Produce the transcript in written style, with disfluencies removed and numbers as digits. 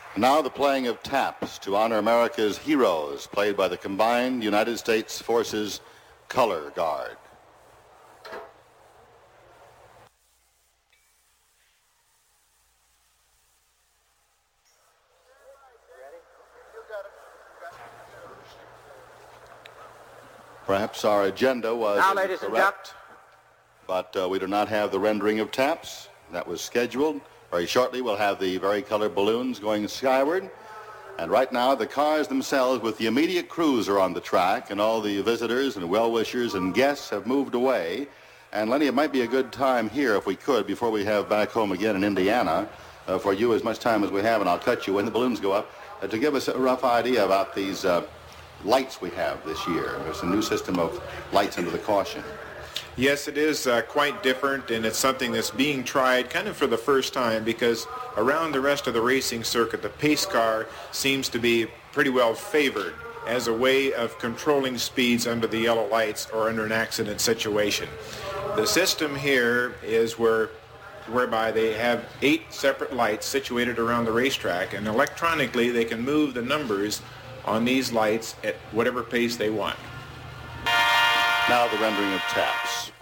Now the playing of taps to honor America's heroes, played by the combined United States Forces Color Guard. Perhaps our agenda was now, ladies and gentlemen, but we do not have the rendering of taps. That was scheduled. Very shortly, we'll have the varicolored balloons going skyward. And right now, the cars themselves with the immediate crews are on the track, and all the visitors and well-wishers and guests have moved away. And Lenny, it might be a good time here, if we could, before we have back home again in Indiana, for you as much time as we have, and I'll cut you when the balloons go up, to give us a rough idea about these lights we have this year. There's a new system of lights under the caution. Yes, it is quite different, and it's something that's being tried kind of for the first time, because around the rest of the racing circuit, the pace car seems to be pretty well favored as a way of controlling speeds under the yellow lights or under an accident situation. The system here is whereby they have 8 separate lights situated around the racetrack, and electronically they can move the numbers on these lights at whatever pace they want. Now the rendering of taps.